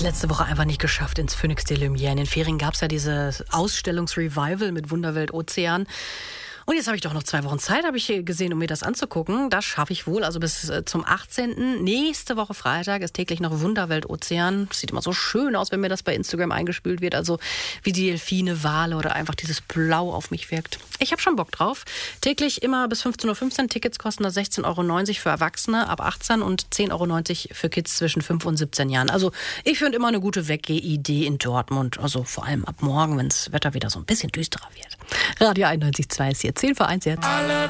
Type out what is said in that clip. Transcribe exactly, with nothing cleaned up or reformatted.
letzte Woche einfach nicht geschafft ins Phoenix de Lumière. In den Ferien gab es ja dieses Ausstellungsrevival mit Wunderwelt Ozean. Und jetzt habe ich doch noch zwei Wochen Zeit, habe ich gesehen, um mir das anzugucken. Das schaffe ich wohl. Also bis zum achtzehnten Nächste Woche Freitag ist täglich noch Wunderwelt Ozean. Das sieht immer so schön aus, wenn mir das bei Instagram eingespült wird. Also wie die Delfine, Wale oder einfach dieses Blau auf mich wirkt. Ich habe schon Bock drauf. Täglich immer bis fünfzehn Uhr fünfzehn. Tickets kosten da sechzehn Euro neunzig für Erwachsene ab achtzehn und zehn Euro neunzig für Kids zwischen fünf und siebzehn Jahren. Also ich finde immer eine gute Weggeh-Idee in Dortmund. Also vor allem ab morgen, wenn das Wetter wieder so ein bisschen düsterer wird. Radio einundneunzig Komma zwei ist hier. zehn vor eins jetzt. Alle